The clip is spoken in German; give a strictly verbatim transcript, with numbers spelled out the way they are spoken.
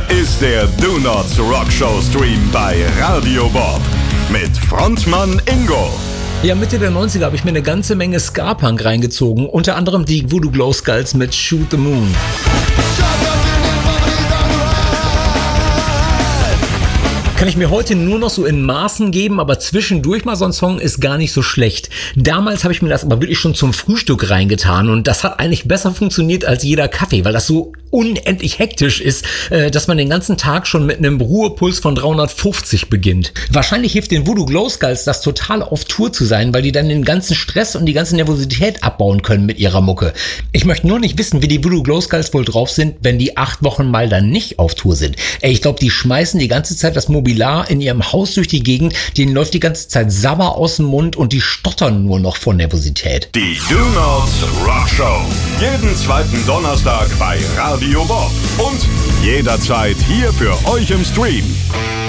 ist der Do Nots Rock Show Stream bei Radio Bob mit Frontmann Ingo. Ja, Mitte der neunziger habe ich mir eine ganze Menge Ska-Punk reingezogen, unter anderem die Voodoo Glow Skulls mit Shoot the Moon. Kann ich mir heute nur noch so in Maßen geben, aber zwischendurch mal so ein Song ist gar nicht so schlecht. Damals habe ich mir das aber wirklich schon zum Frühstück reingetan und das hat eigentlich besser funktioniert als jeder Kaffee, weil das so unendlich hektisch ist, dass man den ganzen Tag schon mit einem Ruhepuls von dreihundertfünfzig beginnt. Wahrscheinlich hilft den Voodoo Glow Skulls das total auf Tour zu sein, weil die dann den ganzen Stress und die ganze Nervosität abbauen können mit ihrer Mucke. Ich möchte nur nicht wissen, wie die Voodoo Glow Skulls wohl drauf sind, wenn die acht Wochen mal dann nicht auf Tour sind. Ey, ich glaube, die schmeißen die ganze Zeit das Mobiliar in ihrem Haus durch die Gegend, denen läuft die ganze Zeit Sabber aus dem Mund und die stottern nur noch vor Nervosität. Die Do Nots Rock Show. Jeden zweiten Donnerstag bei Radio Bob und jederzeit hier für euch im Stream.